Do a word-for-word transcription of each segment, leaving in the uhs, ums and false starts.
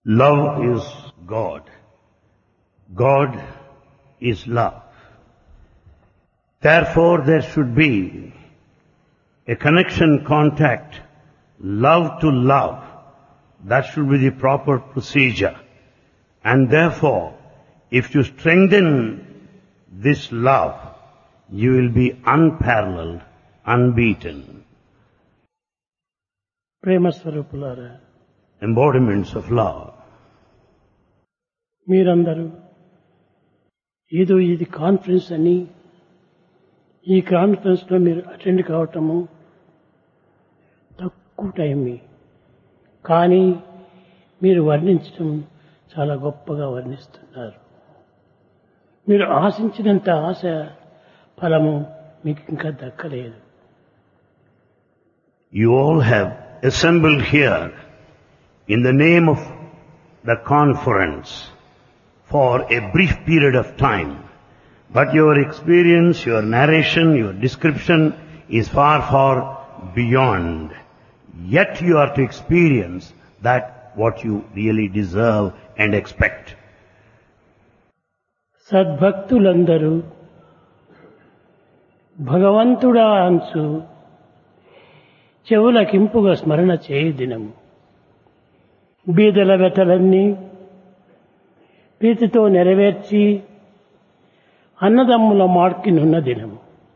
Love is God. God is love. Therefore, there should be a connection, contact, love to love. That should be the proper procedure. And therefore, if you strengthen this love, you will be unparalleled, unbeaten. ప్రేమ స్వరూపులారా, Embodiments of love. మీరందరూ ఏదో ఇది conference అని ఈ conference లో మీరు attend కావటము తక్కువ టైమే, కానీ మీరు వర్ణించడం చాలా గొప్పగా వర్ణిస్తున్నారు. మీరు ఆశించినంత ఆశ ఫలము మీకు ఇంకా దక్కలేదు. You all have assembled here in the name of the conference for a brief period of time. But your experience, your narration, your description is far, far beyond. Yet you are to experience that what you really deserve and expect. సద్భక్తులందరూ భగవంతుడా అంచు చెవులకింపుగా స్మరణ చేయు దినము. బీదల వ్యతలన్నీ ప్రీతితో నెరవేర్చి అన్నదమ్ముల మార్కినున్న దినము.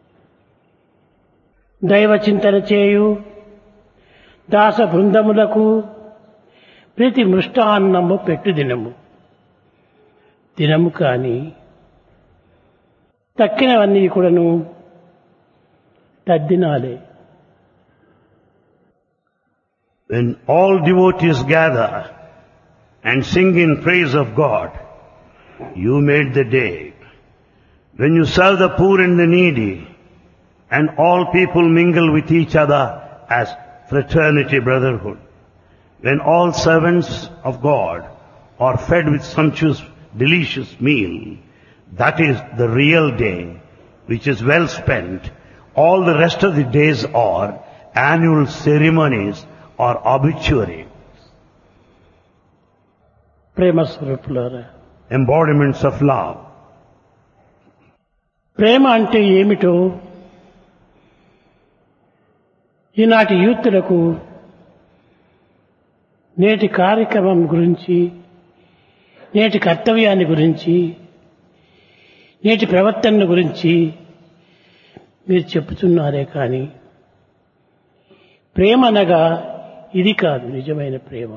దైవ చింతన చేయు దాస బృందములకు ప్రీతి మృష్టాన్నము పెట్టు దినము. దినము కాని తక్కినవన్నీ కూడాను తద్దినాలే. When all devotees gather and sing in praise of God, you made the day. When you serve the poor and the needy, and all people mingle with each other as fraternity, brotherhood, when all servants of God are fed with sumptuous, delicious meal, that is the real day, which is well spent. All the rest of the days are annual ceremonies or obituary. ప్రేమ స్వరూపులారా, Embodiments of love. ప్రేమ అంటే ఏమిటో ఈనాటి యూత్లకు నేటి కార్యక్రమం గురించి, నేటి కర్తవ్యాన్ని గురించి, నేటి ప్రవర్తన గురించి మీరు చెప్పుతున్నారే కానీ ప్రేమ అనగా ఇది కాదు నిజమైన ప్రేమ.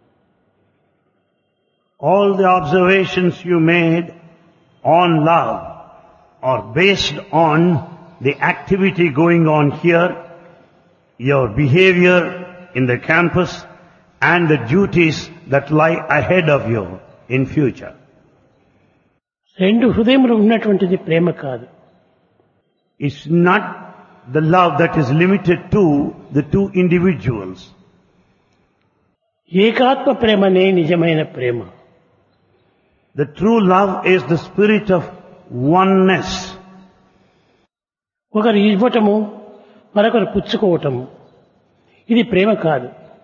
All the observations you made on love are based on the activity going on here, your behavior in the campus, and the duties that lie ahead of you in future. రెండు హృదయములు ఉన్నటువంటిది ప్రేమ కాదు. It's not the love that is limited to the two individuals. ఏకాత్మ ప్రేమనే నిజమైన ప్రేమ. The true love is the spirit of oneness. ఒకరు ఇవ్వటము మరొకరు పుచ్చుకోవటము ఇది ప్రేమ కాదు.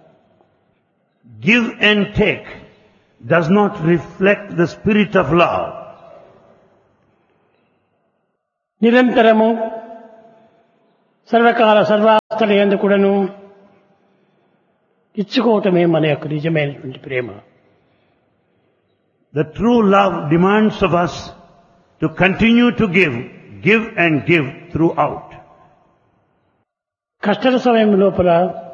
Give and take does not reflect the spirit of love. నిరంతరము సర్వకాల సర్వావస్థల యందు కూడాను ఇచ్చుకోవటమే మన యొక్క నిజమైనటువంటి ప్రేమ. The true love demands of us to continue to give, give and give throughout. కష్టల సమయం లోపల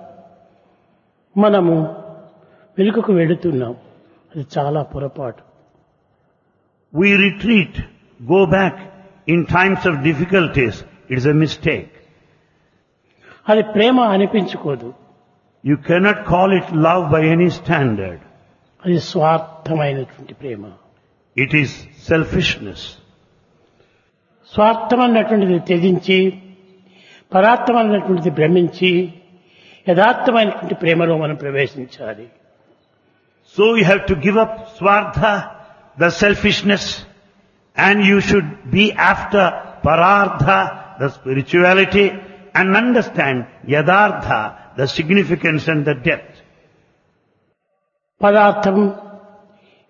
మనము వెనుకకు వెళుతున్నాం, అది చాలా పొరపాటు. We retreat, go back in times of difficulties. It is a mistake. అది ప్రేమ అనిపించుకోదు. You cannot call it love by any standard. అది స్వార్థమైనటువంటి ప్రేమ. It is selfishness. స్వార్థమైనటువంటిది త్యజించి పరార్థమైనటువంటిది భ్రమించి యథార్థమైనటువంటి ప్రేమలో మనం ప్రవేశించాలి. So you have to give up swartha, the selfishness, and you should be after parartha, the spirituality, and understand yadartha, the significance and the depth. పదార్థం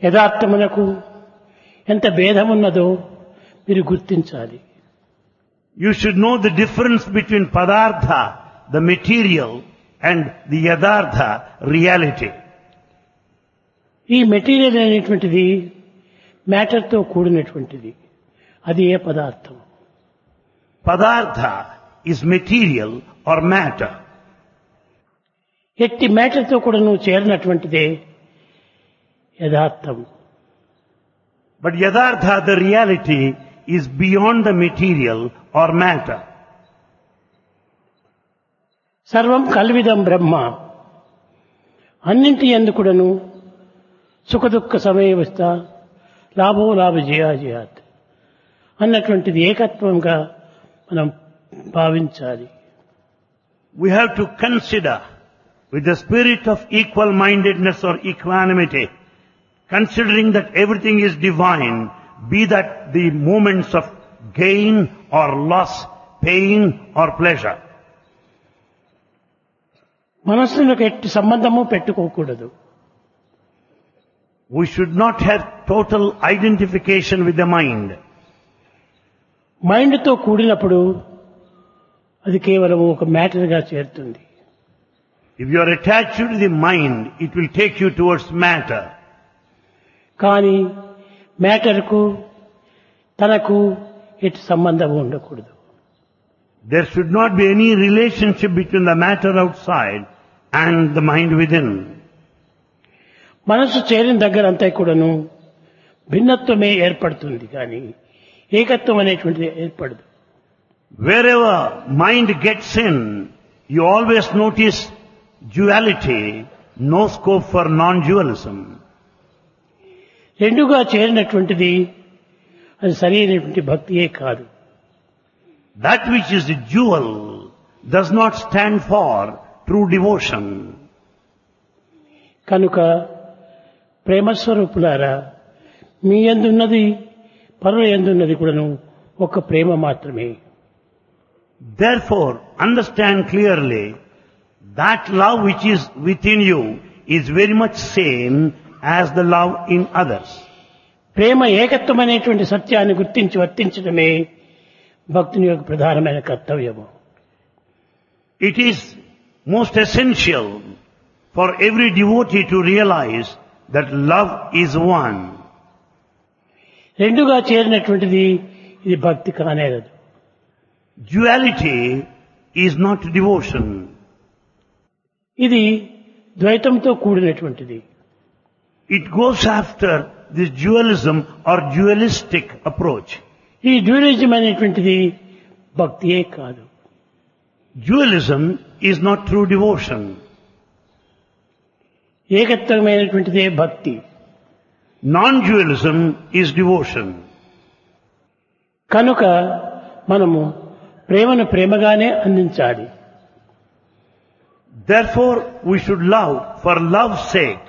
యథార్థమునకు ఎంత భేదమున్నదో మీరు గుర్తించాలి. You should know the difference between padartha, the material, and the yadartha, reality. ఈ material అనేటువంటిది మ్యాటర్తో కూడినటువంటిది. అది ఏ పదార్థం? Padartha is material or matter. ఎట్టి మ్యాటర్తో కూడా నువ్వు చేరినటువంటిదే యథార్థం. But yadartha, the reality, is beyond the material or matter. సర్వం కల్విదం బ్రహ్మ. అన్నింటి యందు కూడాను సుఖదుఃఖ సమయవస్థ, లాభో లాభ జయాజయాత్ అన్నటువంటిది ఏకత్వంగా మనం భావించాలి. We have to consider with the spirit of equal-mindedness or equanimity, considering that everything is divine, be that the moments of gain or loss, pain or pleasure. మనస్సులకు ఎట్టి సంబంధము పెట్టుకోకూడదు. We should not have total identification with the mind. మైండ్తో కూడినప్పుడు అది కేవలం ఒక మ్యాటర్గా చేరుతుంది. If you are attached to the mind, it will take you towards matter. కానీ మ్యాటర్కు తనకు ఎట్టి సంబంధం ఉండకూడదు. There should not be any relationship between the matter outside and the mind within. మనసు చేరిన దగ్గర అంతా కూడాను భిన్నత్వమే ఏర్పడుతుంది, కానీ ఏకత్వం అనేటువంటిది ఏర్పడదు. Wherever mind gets in, you always notice duality, no scope for non-dualism. రెండుగా చేరినటువంటిది అది సరైనటువంటి భక్తియే కాదు. That which is the dual does not stand for true devotion. కనుక ప్రేమస్వరూపులారా, మీ యందున్నది పరుల యందున్నది కూడాను ఒక ప్రేమ మాత్రమే. Therefore, understand clearly that love which is within you is very much same as the love in others. ప్రేమ ఏకత్వం అనేటువంటి సత్యాన్ని గుర్తించి వర్తించడమే భక్తుని యొక్క ప్రధానమైన కర్తవ్యము. It is most essential for every devotee to realize that love is one. రెండుగా చేరినటువంటిది ఇది భక్తి కానేరదు. Duality is not devotion. ఇది ద్వైతంతో కూడినటువంటిది. It goes after this dualism or dualistic approach. ఈ డ్యూయలిజం అనేటువంటిది భక్తియే కాదు. Dualism is not true devotion. ఏకత్వమైనటువంటిదే భక్తి. Non-dualism is devotion. కనుక మనము ప్రేమను ప్రేమగానే అందించాలి. Therefore, we should love for love's sake.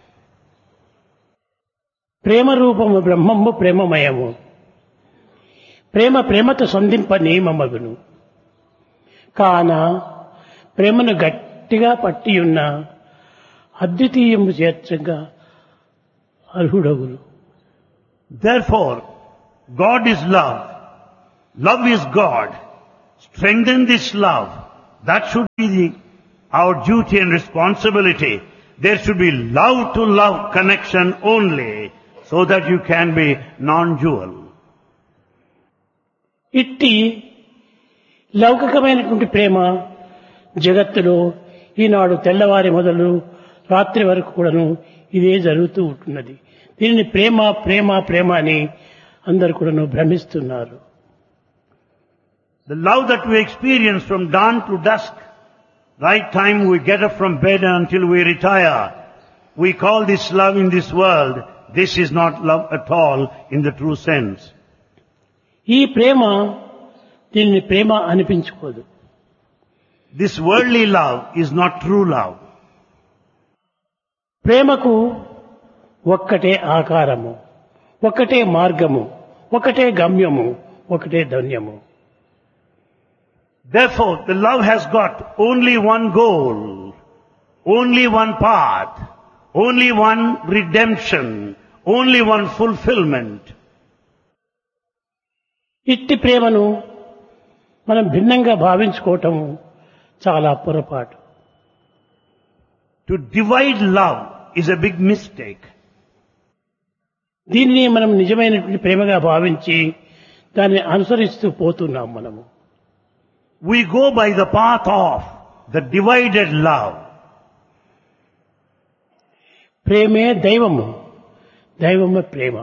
ప్రేమ రూపము బ్రహ్మము ప్రేమమయము. ప్రేమ ప్రేమతో సంధింప నియమమగును. కాన ప్రేమను గట్టిగా పట్టియున్న అద్వితీయము చేర్చగా అర్హుడగును. Therefore, God is love. Love is God. Strengthen this love. That should be the, our duty and responsibility. There should be love to love connection only, so that you can be non-dual. ఇట్టి లౌకికమైనటువంటి ప్రేమ జగత్తులో ఈనాడు తెల్లవారి మొదలు రాత్రి వరకు కూడాను ఇదే జరుగుతూ ఉంటున్నది. దీనిని ప్రేమ ప్రేమ ప్రేమ అని అందరు కూడాను భ్రమిస్తున్నారు. The love that we experience from dawn to dusk, right time we get up from bed until we retire, we call this love in this world. This is not love at all in the true sense. ఈ ప్రేమ దీనిని ప్రేమ అనిపించుకోదు. This worldly love is not true love. ప్రేమకు ఒక్కటే ఆకారము, ఒక్కటే మార్గము, ఒకటే గమ్యము, ఒకటే ధన్యము. Therefore, the love has got only one goal, only one path, only one redemption, only one fulfillment. ఇట్టి ప్రేమను మనం భిన్నంగా భావించుకోవటం చాలా పొరపాటు. To divide love is a big mistake. దీనిని మనం నిజమైనటువంటి ప్రేమగా భావించి దాన్ని అనుసరిస్తూ పోతున్నాం మనము. We go by the path of the divided love. ప్రేమే దైవము, దైవమే ప్రేమ.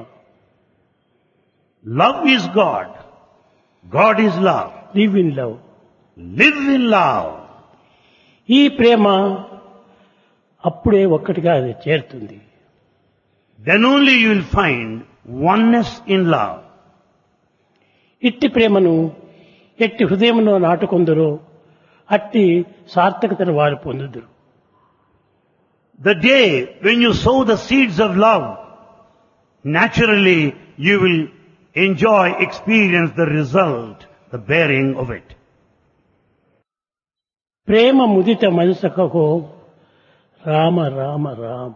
Love is God. God is love. Live in love. Live in love. ఈ ప్రేమ అప్పుడే ఒక్కటిగా అది చేరుతుంది. Then only you will find oneness in love. ఇట్టి ప్రేమను ఎట్టి హృదయంలో నాటుకొందరో అట్టి సార్థకతను వారు పొందుదురు. The day when you sow the seeds of love, naturally you will enjoy, experience the result, the bearing of it. Prema ముదిత మనసకో Rama Rama Rama.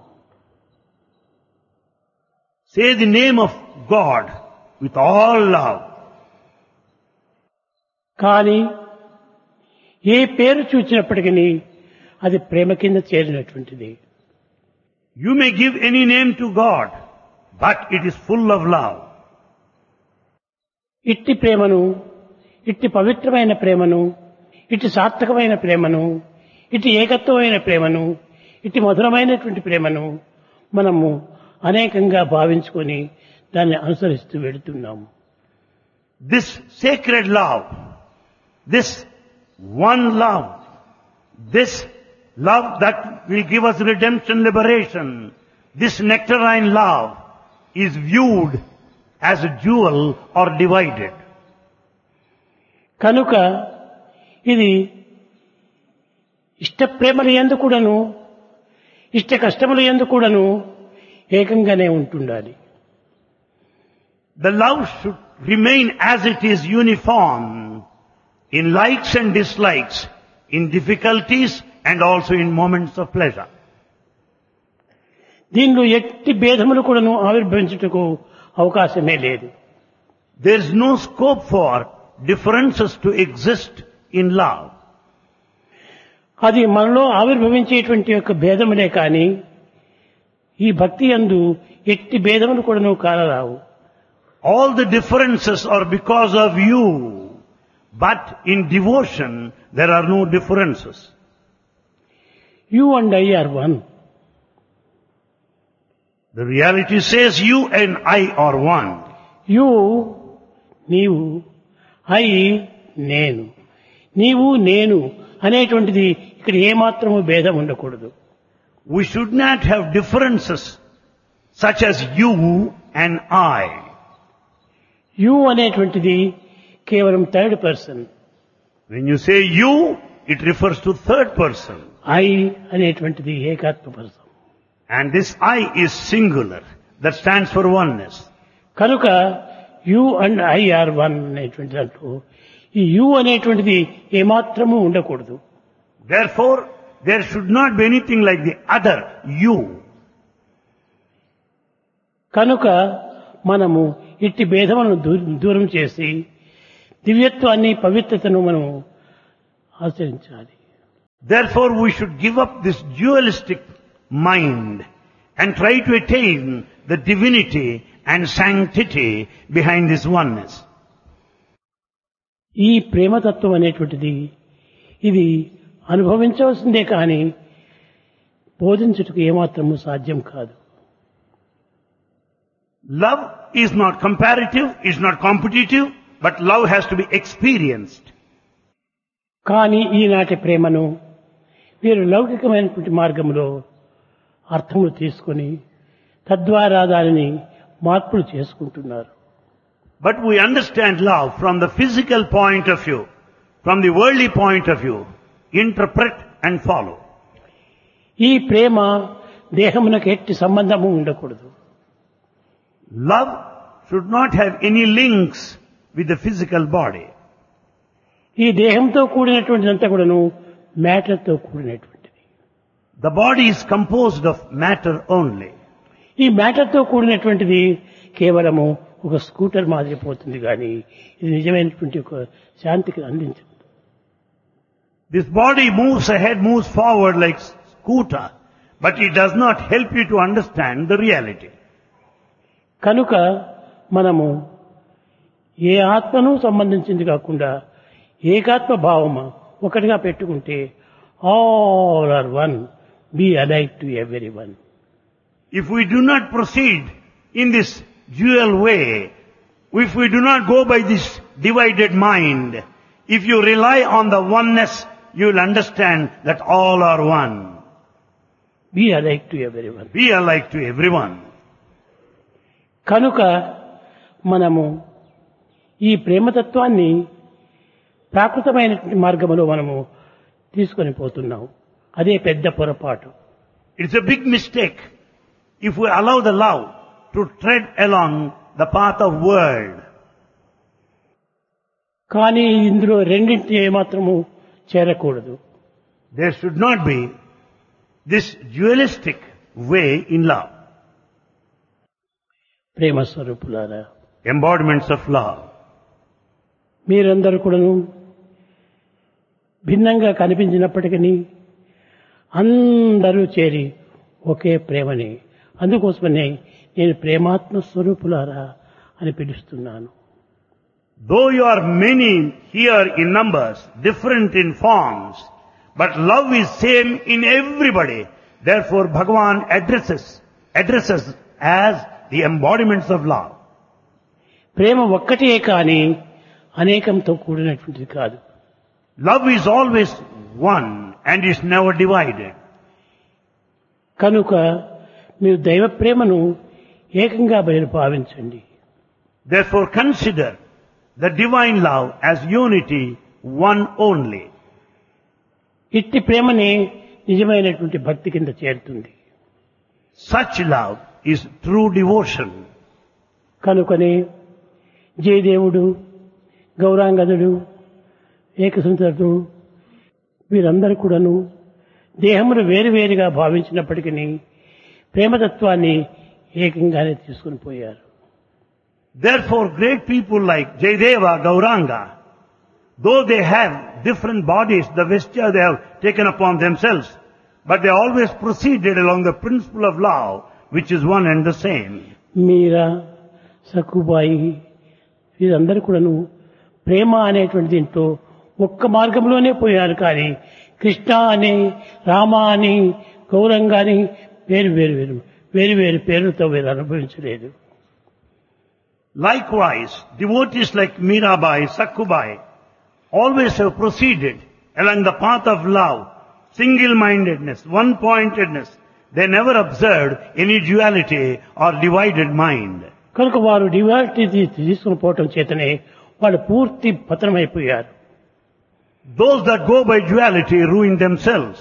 Say the name of God with all love. కానీ ఏ పేరు చూచినప్పటికీ అది ప్రేమ కింద చేరినటువంటిది. You may give any name to God, but it is full of love. ఇట్టి ప్రేమను, ఇట్టి పవిత్రమైన ప్రేమను, ఇట్టి సార్థకమైన ప్రేమను, ఇట్టి ఏకత్వమైన ప్రేమను, ఇట్టి మధురమైనటువంటి ప్రేమను మనము అనేకంగా భావించుకొని దాన్ని అనుసరిస్తూ వెళుతున్నాము. This sacred love, this one love, this love that will give us redemption, liberation, this nectarine love is viewed as a jewel or divided. కనుక ఇది ఇష్ట ప్రేమల యందు కూడాను, ఇష్ట కష్టముల యందు కూడాను ఏకంగానే ఉంటుండాలి. The love should remain as it is, uniform in likes and dislikes, in difficulties and also in moments of pleasure. దీనిలో ఎట్టి భేదములు కూడాను ఆవిర్భవించుటకు అవకాశమే లేదు. There is no scope for differences to exist in love. అది మనలో ఆవిర్భవించేటువంటి యొక్క భేదములే కానీ ఈ భక్తి యందు ఎట్టి భేదములు కూడాను కానరావు. All the differences are because of you, but in devotion there are no differences. You and I are one. The reality says you and I are one. You, నీవు, I, నేను. నీవు నేను అనేటువంటిది ఇక్కడ ఏమాత్రము భేదం ఉండకూడదు. We should not have differences such as you and I. You అనేటువంటిది కేవలం third person. When you say you, it refers to third person. I అనేటువంటిది ఏకాత్మ person. And this I is singular. That stands for oneness. కనుక you and I are one అనేటువంటి దాంట్లో ఈ you అనేటువంటిది ఏమాత్రము ఉండకూడదు. Therefore, there should not be anything like the other you. కనుక మనము ఇట్టి భేదములను దూరం చేసి దివ్యత్వాన్ని, పవిత్రతను మనం ఆచరించాలి. Therefore, we should give up this dualistic mind and try to attain the divinity and sanctity behind this oneness. ఈ ప్రేమతత్వం అనేటువంటిది ఇది అనుభవించవలసిందే కానీ బోధించుటకు ఏమాత్రము సాధ్యం కాదు. Love is not comparative, is not competitive, but love has to be experienced. కానీ ఈనాటి ప్రేమను వీరు లౌకికమైనటువంటి మార్గంలో అర్థములు తీసుకొని తద్వారా దానిని మార్పులు చేసుకుంటున్నారు. But we understand love from the physical point of view, from the worldly point of view, interpret and follow. ఈ ప్రేమ దేహమునకు ఎట్టి సంబంధము ఉండకూడదు. Love should not have any links with the physical body. ఈ దేహంతో కూడినటువంటిదంతా కూడాను మ్యాటర్తో కూడినటువంటిది. The body is composed of matter only. ఈ మ్యాటర్తో కూడినటువంటిది కేవలము ఒక స్కూటర్ మాదిరి పోతుంది కానీ ఇది నిజమైనటువంటి ఒక శాంతికి అందించదు. This body moves ahead, moves forward like scooter, but it does not help you to understand the reality. కనుక మనము ఏ ఆత్మను సంబంధించింది కాకుండా ఏకాత్మ భావము ఒకటిగా పెట్టుకుంటే all are one, be alike to every one. If we do not proceed in this dual way, if we do not go by this divided mind, if you rely on the oneness, you will understand that all are one. Be alike to every one. Be alike to everyone. కనుక మనము ఈ ప్రేమతత్వాన్ని ప్రాకృతమైనటువంటి మార్గంలో మనము తీసుకొని పోతున్నాం. అదే పెద్ద పొరపాటు. It's a big mistake if we allow the love to tread along the path of world. కానీ ఇందులో రెండింటి ఏమాత్రము చేరకూడదు. There should not be this dualistic way in love. ప్రేమ స్వరూపులారా, Embodiments of love. మీరందరూ కూడాను భిన్నంగా కనిపించినప్పటికీ అందరూ చేరి ఒకే ప్రేమని, అందుకోసమనే నేను ప్రేమాత్మ స్వరూపులారా అని పిలుస్తున్నాను. Though you are many here in numbers, different in forms, but love is same in everybody. Therefore Bhagavan addresses, addresses as the embodiments of love. ప్రేమ ఒక్కటే కానీ అనేకంతో కూడినటువంటిది కాదు. Love is always one and is never divided. కనుక మీరు దైవ ప్రేమను ఏకంగా బయలు భావించండి. Therefore consider the divine love as unity, one only. ఇట్టి ప్రేమనే నిజమైనటువంటి భక్తి కింద చేరుతుంది. Such love is true devotion. కనుకనే జయదేవుడు, గౌరాంగదుడు, ఏకసుందరుడు వీరందరూ కూడాను దేహమును వేరువేరుగా భావించినప్పటికీ ప్రేమతత్వాన్ని ఏకంగానే తీసుకుని పోయారు. Therefore great people like Jayadeva, Gauranga, though they have different bodies, the vesture they have taken upon themselves, but they always proceeded along the principle of love, which is one and the same. మీరా, సక్కుబాయి వీరందరూ కూడాను ప్రేమ అనేటువంటి దీంట్లో ఒక్క మార్గంలోనే పోయారు. కానీ కృష్ణ అని, రామ అని, గౌరంగా అని వేరు వేరు వేరు వేరు వేరు పేర్లతో వీరు అనుభవించలేదు. Likewise, devotees like Mirabai, Sakkubai always have proceeded along the path of love, single-mindedness, one-pointedness. They never observed any duality or divided mind. కనుక వారు డివాలిటీ తీసుకుని పోవటం చేతనే వాళ్ళు పూర్తి పతనమైపోయారు. Those that go by duality ruin themselves.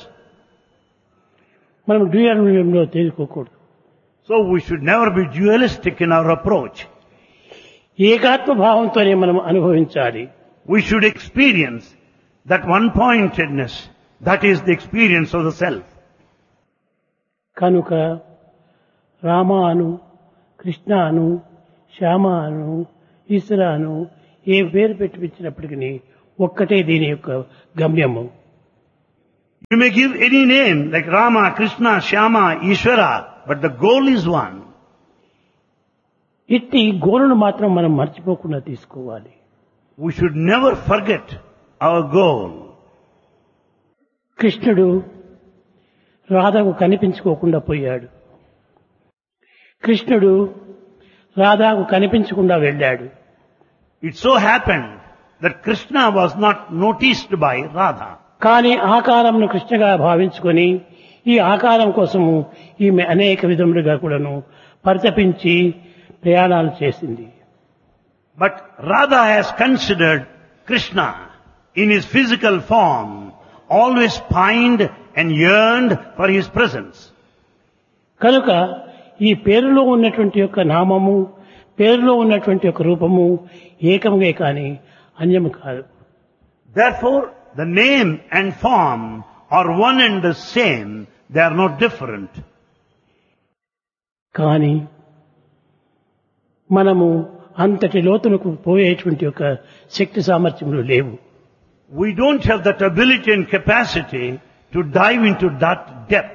మనం డ్యూయాలిజంలో తేలిపోకూడదు. So we should never be dualistic in our approach. ఏకాత్మ భావంతోనే మనం అనుభవించాలి. We should experience that one-pointedness, that is the experience of the self. కనుక రామ అను, కృష్ణ అను, శ్యామ అను, ఈశ్వర అను ఏ పేరు పెట్టించినప్పటికీ ఒక్కటే దీని యొక్క గమ్యము. You may give any name like Rama, Krishna, Shyama, Ishvara, but the goal is one. ఇట్టి గోలును మాత్రం మనం మర్చిపోకుండా తీసుకోవాలి. We should never forget our goal. కృష్ణుడు రాధకు కనిపించుకోకుండా పోయాడు. కృష్ణుడు రాధకు కనిపించకుండా వెళ్ళాడు. It so happened that Krishna was not noticed by Radha. కానీ ఆకారంను కృష్ణగా భావించుకొని ఈ ఆకారం కోసము ఈమె అనేక విధములుగా కూడాను పరితపించి ప్రయాణాలు చేసింది. But Radha has considered Krishna in his physical form, always pined and yearned for his presence. కనుక ఈ పేరులో ఉన్నటువంటి యొక్క నామము, పేరులో ఉన్నటువంటి యొక్క రూపము ఏకముగే కానీ అన్యము కాదు. Therefore, the name and form are one and the same. They are not different. కానీ మనము అంతటి లోతులకు పోయేటువంటి ఒక శక్తి సామర్థ్యములు లేవు. We don't have that ability and capacity to dive into that depth.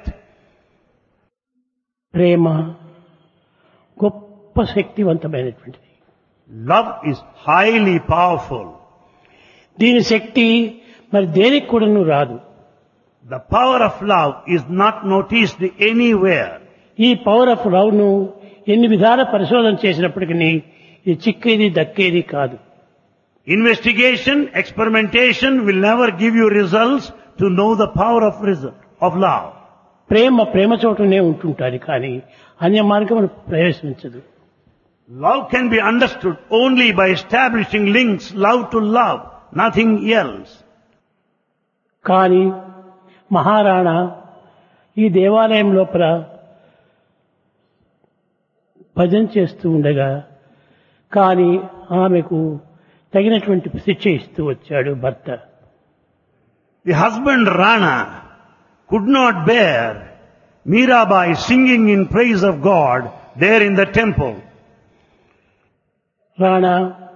ప్రేమ గొప్ప శక్తివంతమైనటువంటిది. Love is highly powerful. దీని శక్తి మరి దేనికి కూడాను రాదు. The power of love is not noticed anywhere. ఈ పవర్ ఆఫ్ లవ్ ను ఎన్ని విధాల పరిశోధన చేసినప్పటికీ ఇది చిక్కేది దక్కేది కాదు. Investigation, experimentation will never give you results to know the power of result of love. ప్రేమ ప్రేమ చోటనే ఉంటుంటారు కానీ అన్య మార్గమును ప్రవేశించదు. Love can be understood only by establishing links, love to love, nothing else. కానీ మహారాణా ఈ దేవాలయం లోపల భజన చేస్తూ ఉండగా కానీ ఆమెకు తగినటువంటి శిక్ష ఇస్తూ వచ్చాడు భర్త. The husband Rana could not bear Mirabai singing in praise of God there in the temple. Rana,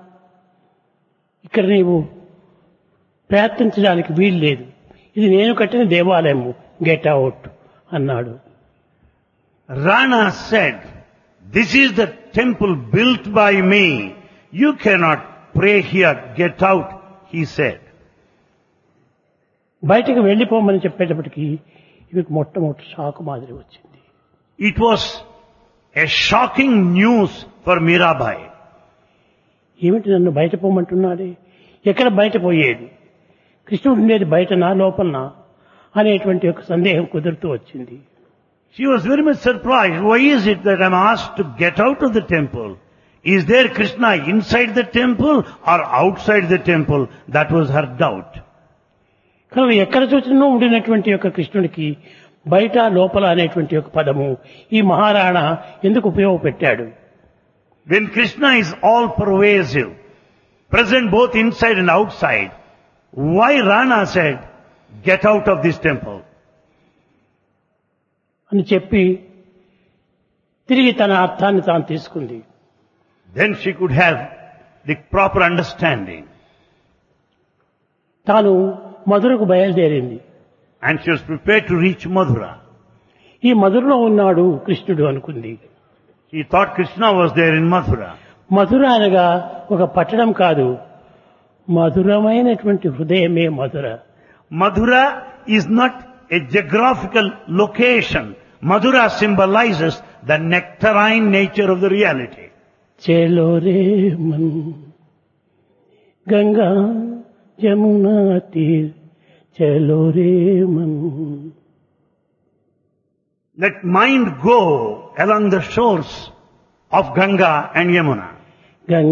ఇక్కడ నీవు ప్రయత్నించడానికి వీలు లేదు, ఇది నేను కట్టిన దేవాలయము, గెట్ అవుట్ అన్నాడు. Rana said, this is the temple built by me. You cannot pray here, get out, he said. బయటకు వెళ్లిపోమని చెప్పేటప్పటికి ఇవి మొట్టమొదటి షాకు మాదిరి వచ్చింది. It was a shocking news for Mirabai. ఏమిటి నన్ను బయట పోమంటున్నాడే, ఎక్కడ బయట పోయేది, కృష్ణుడు ఉండేది బయటనా లోపలనా అనేటువంటి ఒక సందేహం కుదురుతూ వచ్చింది. She was very much surprised. Why is it that I'm asked to get out of the temple? Is there Krishna inside the temple or outside the temple? That was her doubt. కనుక ఎక్కడ చూసినా ఉండినటువంటి యొక్క కృష్ణుడికి బయట లోపల అనేటువంటి ఒక పదము ఈ మహారాణా ఎందుకు ఉపయోగపెట్టాడు? When Krishna is all pervasive, present both inside and outside, why Rana said, get out of this temple? అని చెప్పి తిరిగి తన అర్థాన్ని తాను తీసుకుంది. Then she could have the proper understanding. తాను మధురకు బయలుదేరింది. And she was prepared to reach Mathura. ఈ మధురలో ఉన్నాడు కృష్ణుడు అనుకుంది. She thought Krishna was there in Mathura. మధుర అనగా ఒక పట్టణం కాదు, మధురమైనటువంటి హృదయమే మధుర. Mathura is not a geographical location. Mathura symbolizes the nectarine nature of the reality. చలో రే మన్ గంగా జమునా తీర్ చలో రే Mann. Let mind go along the shores of Ganga and Yamuna. Ganga